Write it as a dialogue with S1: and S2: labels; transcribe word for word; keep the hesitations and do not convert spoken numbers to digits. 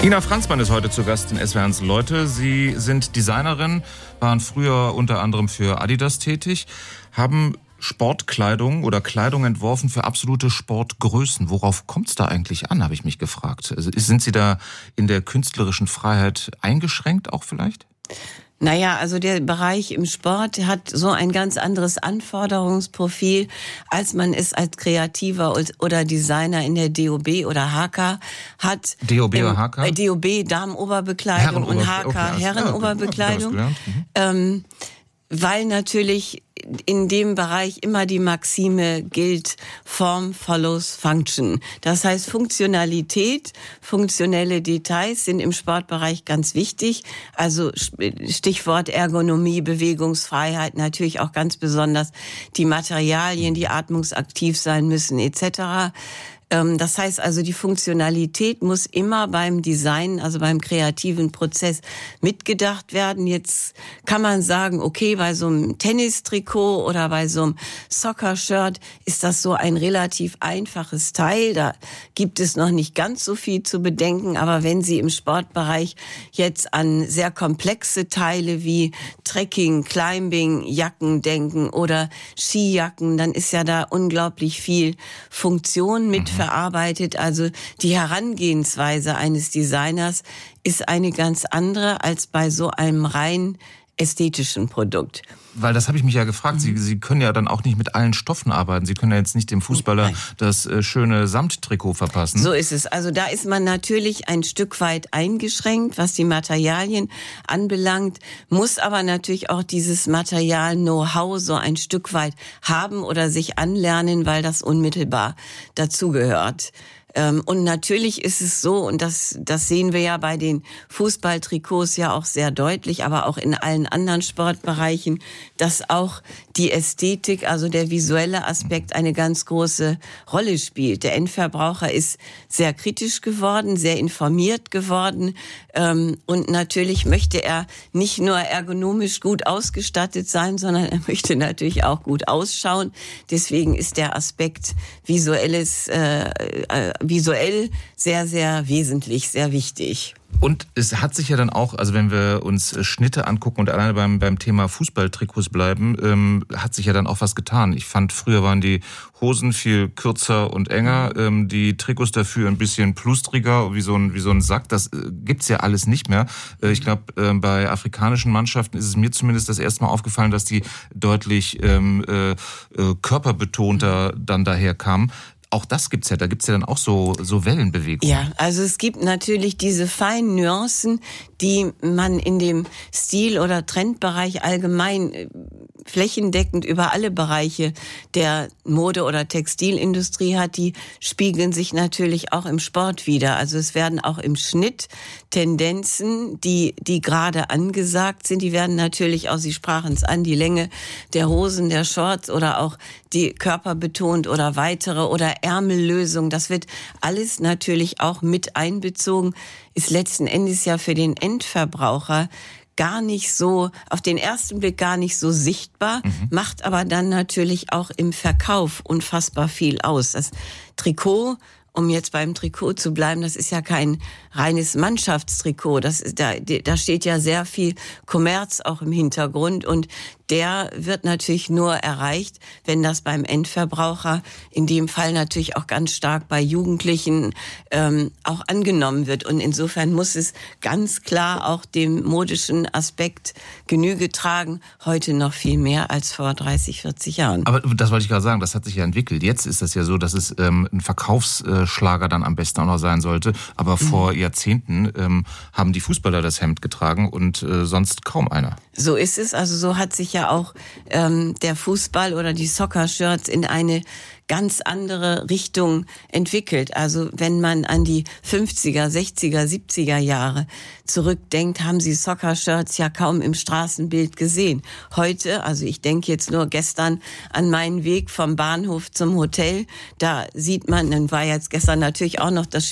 S1: Ina Franzmann ist heute zu Gast in S W R eins Leute. Sie sind Designerin, waren früher unter anderem für Adidas tätig, haben Sportkleidung oder Kleidung entworfen für absolute Sportgrößen. Worauf kommt es da eigentlich an, habe ich mich gefragt. Also sind Sie da in der künstlerischen Freiheit eingeschränkt auch vielleicht?
S2: Naja, also der Bereich im Sport hat so ein ganz anderes Anforderungsprofil, als man es als Kreativer oder Designer in der D O B oder H K hat.
S1: D O B oder H K?
S2: Äh, D O B, Damenoberbekleidung, und H K, okay, Herrenoberbekleidung. Ja, mhm. ähm, weil natürlich in dem Bereich immer die Maxime gilt, Form follows Function. Das heißt, Funktionalität, funktionelle Details sind im Sportbereich ganz wichtig. Also Stichwort Ergonomie, Bewegungsfreiheit, natürlich auch ganz besonders die Materialien, die atmungsaktiv sein müssen et cetera. Das heißt also, die Funktionalität muss immer beim Design, also beim kreativen Prozess mitgedacht werden. Jetzt kann man sagen, okay, bei so einem Tennistrikot oder bei so einem Soccer-Shirt ist das so ein relativ einfaches Teil. Da gibt es noch nicht ganz so viel zu bedenken. Aber wenn Sie im Sportbereich jetzt an sehr komplexe Teile wie Trekking, Climbing, Jacken denken oder Skijacken, dann ist ja da unglaublich viel Funktion mit verarbeitet. Also die Herangehensweise eines Designers ist eine ganz andere als bei so einem rein ästhetischen Produkt.
S1: Weil das habe ich mich ja gefragt. Sie, Sie können ja dann auch nicht mit allen Stoffen arbeiten. Sie können ja jetzt nicht dem Fußballer Nein. das äh, schöne Samttrikot verpassen.
S2: So ist es. Also da ist man natürlich ein Stück weit eingeschränkt, was die Materialien anbelangt, muss aber natürlich auch dieses Material-Know-how so ein Stück weit haben oder sich anlernen, weil das unmittelbar dazugehört. Und natürlich ist es so, und das, das sehen wir ja bei den Fußballtrikots ja auch sehr deutlich, aber auch in allen anderen Sportbereichen, dass auch die Ästhetik, also der visuelle Aspekt, eine ganz große Rolle spielt. Der Endverbraucher ist sehr kritisch geworden, sehr informiert geworden, und natürlich möchte er nicht nur ergonomisch gut ausgestattet sein, sondern er möchte natürlich auch gut ausschauen. Deswegen ist der Aspekt visuelles äh, äh, visuell sehr, sehr wesentlich, sehr wichtig.
S1: Und es hat sich ja dann auch, also wenn wir uns Schnitte angucken und alleine beim beim Thema Fußballtrikots bleiben, ähm, hat sich ja dann auch was getan. Ich fand, früher waren die Hosen viel kürzer und enger, ähm, die Trikots dafür ein bisschen plustriger, wie so ein wie so ein Sack. Das äh, gibt's ja alles nicht mehr. Äh, ich glaube, äh, bei afrikanischen Mannschaften ist es mir zumindest das erste Mal aufgefallen, dass die deutlich ähm, äh, äh, körperbetonter dann daher kamen. Auch das gibt's ja, da gibt's ja dann auch so so Wellenbewegungen.
S2: Ja, also es gibt natürlich diese feinen Nuancen, die man in dem Stil- oder Trendbereich allgemein äh, flächendeckend über alle Bereiche der Mode- oder Textilindustrie hat, die spiegeln sich natürlich auch im Sport wider. Also es werden auch im Schnitt Tendenzen, die die gerade angesagt sind, die werden natürlich auch, Sie sprachen es an, die Länge der Hosen, der Shorts oder auch die körperbetont oder weitere oder Ärmellösung, das wird alles natürlich auch mit einbezogen, ist letzten Endes ja für den Endverbraucher gar nicht so, auf den ersten Blick gar nicht so sichtbar, mhm. macht aber dann natürlich auch im Verkauf unfassbar viel aus. Das Trikot, um jetzt beim Trikot zu bleiben, das ist ja kein reines Mannschaftstrikot. Das ist, da, da steht ja sehr viel Kommerz auch im Hintergrund und der wird natürlich nur erreicht, wenn das beim Endverbraucher, in dem Fall natürlich auch ganz stark bei Jugendlichen, ähm, auch angenommen wird. Und insofern muss es ganz klar auch dem modischen Aspekt Genüge tragen, heute noch viel mehr als vor dreißig, vierzig Jahren.
S1: Aber das wollte ich gerade sagen, das hat sich ja entwickelt. Jetzt ist das ja so, dass es ähm, ein Verkaufsschlager dann am besten auch noch sein sollte. Aber mhm. vor Jahrzehnten ähm, haben die Fußballer das Hemd getragen und äh, sonst kaum einer.
S2: So ist es. Also so hat sich ja auch ähm, der Fußball oder die Soccer-Shirts in eine ganz andere Richtung entwickelt. Also wenn man an die fünfziger, sechziger, siebziger Jahre zurückdenkt, haben Sie Soccer-Shirts ja kaum im Straßenbild gesehen. Heute, also ich denke jetzt nur gestern an meinen Weg vom Bahnhof zum Hotel, da sieht man, dann war jetzt gestern natürlich auch noch das